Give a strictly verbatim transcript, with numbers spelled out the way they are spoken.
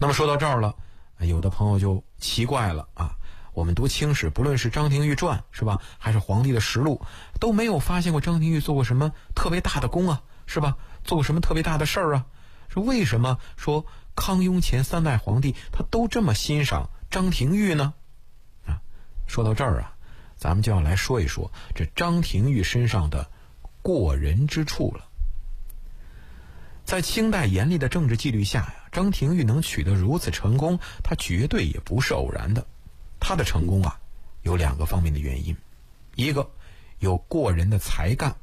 那么说到这儿了，有的朋友就奇怪了啊，我们读清史，不论是张廷玉传是吧，还是皇帝的实录，都没有发现过张廷玉做过什么特别大的功啊，是吧？做过什么特别大的事儿啊？说为什么说康雍乾三代皇帝他都这么欣赏张廷玉呢？啊，说到这儿啊，咱们就要来说一说这张廷玉身上的过人之处了。在清代严厉的政治纪律下呀，张廷玉能取得如此成功，他绝对也不是偶然的。他的成功啊，有两个方面的原因，一个有过人的才干，